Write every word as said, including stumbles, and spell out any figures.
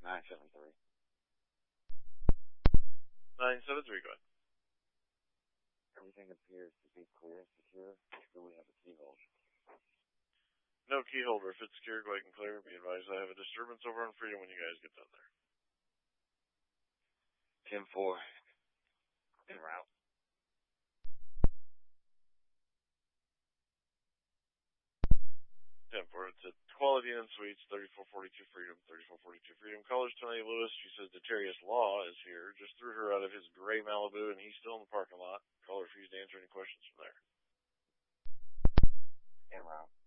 nine seven three. nine seven three, go ahead. Everything appears to be clear and secure. Do we have a key holder? No key holder. If it's secure, go ahead and clear. Be advised I have a disturbance over on Freedom when you guys get done there. ten four. En route. ten four, it's at Quality Inn Suites, thirty-four forty-two Freedom, thirty-four forty-two Freedom. Callers Tony Lewis, she says Detarius Law is here. Just threw her out of his gray Malibu, and he's still in the parking lot. Caller refused to answer any questions from there. En route.